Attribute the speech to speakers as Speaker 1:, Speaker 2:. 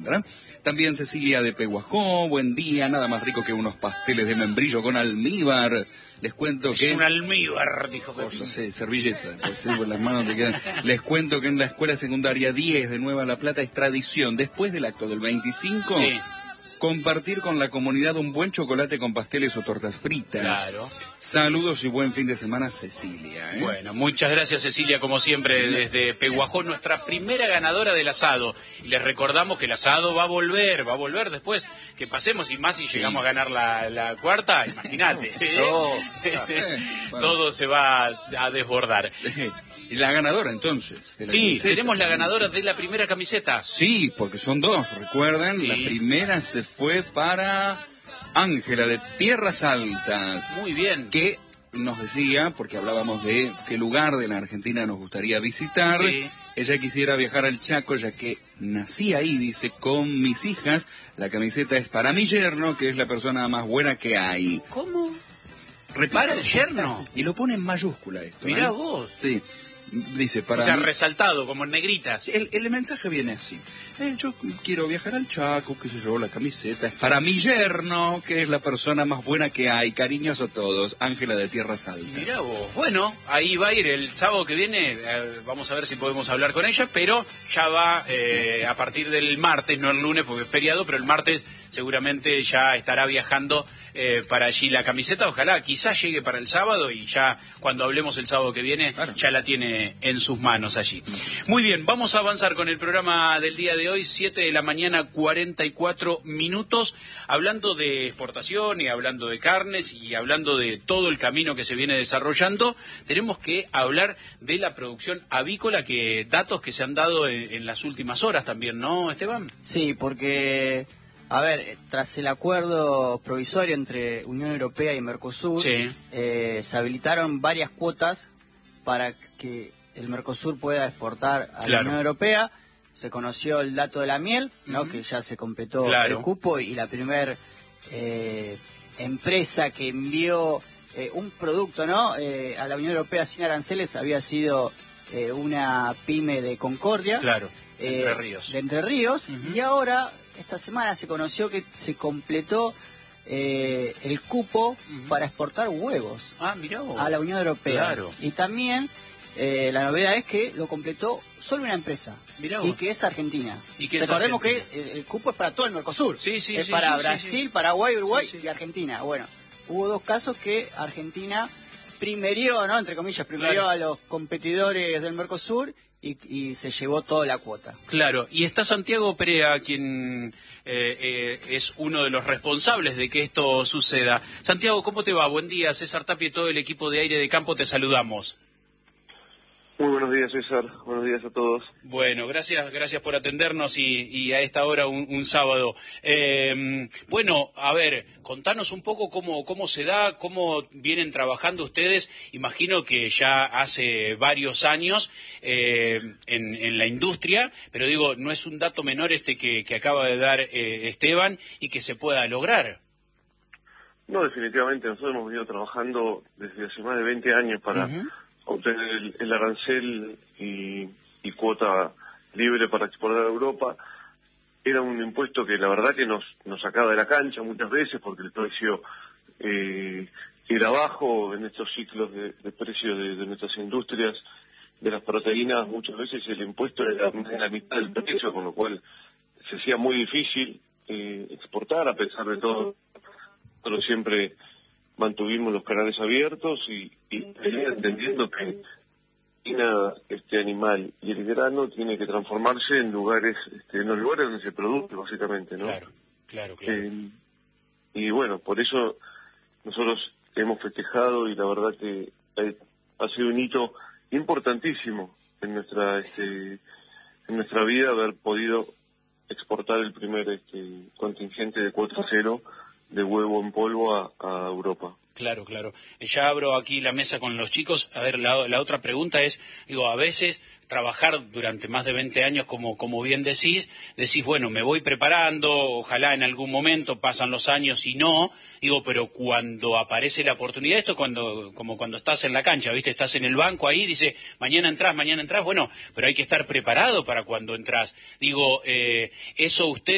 Speaker 1: Alejandra. También Cecilia de Peguajó, buen día, nada más rico que unos pasteles de membrillo con almíbar. Les cuento que...
Speaker 2: Es un almíbar, dijo Pepín.
Speaker 1: Sí, servilleta, pues las manos te quedan. Les cuento que en la escuela secundaria 10 de Nueva La Plata es tradición, después del acto del 25...
Speaker 2: Sí.
Speaker 1: Compartir con la comunidad un buen chocolate con pasteles o tortas fritas.
Speaker 2: Claro.
Speaker 1: Saludos y buen fin de semana, Cecilia.
Speaker 2: Bueno, muchas gracias, Cecilia, como siempre, desde Peguajó, nuestra primera ganadora del asado. Y les recordamos que el asado va a volver después que pasemos, y más si llegamos a ganar la cuarta, imagínate. Todo se va a desbordar.
Speaker 1: ¿Y la ganadora, entonces? De la
Speaker 2: sí,
Speaker 1: camiseta.
Speaker 2: Tenemos la ganadora de la primera camiseta.
Speaker 1: Sí, porque son dos, recuerden.
Speaker 2: Sí.
Speaker 1: La primera se fue para Ángela de Tierras Altas.
Speaker 2: Muy bien.
Speaker 1: Que nos decía, porque hablábamos de qué lugar de la Argentina nos gustaría visitar.
Speaker 2: Sí.
Speaker 1: Ella quisiera viajar al Chaco, ya que nací ahí, dice, con mis hijas. La camiseta es para mi yerno, que es la persona más buena que hay.
Speaker 2: ¿Cómo?
Speaker 1: Repito.
Speaker 2: ¿Para el yerno?
Speaker 1: Y lo pone en mayúscula esto.
Speaker 2: Mirá vos.
Speaker 1: Sí. Dice, para
Speaker 2: o sea,
Speaker 1: mí...
Speaker 2: resaltado, como en negritas.
Speaker 1: El mensaje viene así. Yo quiero viajar al Chaco, qué sé yo, la camiseta es para mi yerno, que es la persona más buena que hay. Cariños a todos. Ángela de Tierras Altas.
Speaker 2: Mirá vos. Bueno, ahí va a ir el sábado que viene. Vamos a ver si podemos hablar con ella, pero ya va a partir del martes, no el lunes porque es feriado, pero el martes seguramente ya estará viajando para allí la camiseta. Ojalá, quizás llegue para el sábado y ya cuando hablemos el sábado que viene, claro, ya la tiene en sus manos allí. Muy bien, vamos a avanzar con el programa del día de hoy, 7 de la mañana, 44 minutos, hablando de exportación y hablando de carnes y hablando de todo el camino que se viene desarrollando. Tenemos que hablar de la producción avícola, que datos que se han dado en las últimas horas también, ¿no, Esteban?
Speaker 3: Sí, porque... A ver, tras el acuerdo provisorio entre Unión Europea y Mercosur,
Speaker 2: sí,
Speaker 3: se habilitaron varias cuotas para que el Mercosur pueda exportar a la Unión Europea. Se conoció el dato de la miel, ¿no? Que ya se completó el cupo, y la primer empresa que envió un producto, ¿no? A la Unión Europea sin aranceles había sido una pyme de Concordia.
Speaker 2: Claro, Entre Ríos.
Speaker 3: De Entre Ríos, y ahora... Esta semana se conoció que se completó el cupo para exportar huevos a la Unión Europea.
Speaker 2: Claro.
Speaker 3: Y también la novedad es que lo completó solo una empresa, y que es Argentina. Recordemos que el cupo es para todo el Mercosur. Es para Brasil, Paraguay, Uruguay y Argentina. Bueno, hubo dos casos que Argentina primerió, ¿no? Entre comillas, primerió a los competidores del Mercosur y se llevó toda la cuota.
Speaker 2: Claro, y está Santiago Perea, quien es uno de los responsables de que esto suceda. Santiago, ¿cómo te va? Buen día, César Tapia y todo el equipo de Aire de Campo, te saludamos.
Speaker 4: Muy buenos días, César. Buenos días a todos.
Speaker 2: Bueno, gracias por atendernos y a esta hora un sábado. Bueno, a ver, contanos un poco cómo se da, cómo vienen trabajando ustedes. Imagino que ya hace varios años en la industria, pero digo, no es un dato menor que acaba de dar Esteban y que se pueda lograr.
Speaker 4: No, definitivamente. Nosotros hemos venido trabajando desde hace más de 20 años para... obtener el arancel y cuota libre para exportar a Europa. Era un impuesto que la verdad que nos sacaba de la cancha muchas veces porque el precio era bajo en estos ciclos de precio de nuestras industrias, de las proteínas. Muchas veces el impuesto era en la mitad del precio, con lo cual se hacía muy difícil exportar. A pesar de todo, nosotros siempre mantuvimos los canales abiertos y entendiendo que este animal y el grano tiene que transformarse en lugares, en los lugares donde se produce, básicamente, ¿no?
Speaker 2: Claro.
Speaker 4: Y bueno, por eso nosotros hemos festejado, y la verdad que ha sido un hito importantísimo en nuestra vida haber podido exportar el primer contingente de cuota cero de huevo en polvo a Europa.
Speaker 2: Claro. Ya abro aquí la mesa con los chicos. A ver, la otra pregunta es, a veces trabajar durante más de 20 años, como bien decís, bueno, me voy preparando, ojalá en algún momento pasan los años y no, pero cuando aparece la oportunidad, esto como cuando estás en la cancha, ¿viste? Estás en el banco ahí, dice, mañana entrás, bueno, pero hay que estar preparado para cuando entrás. Eso usted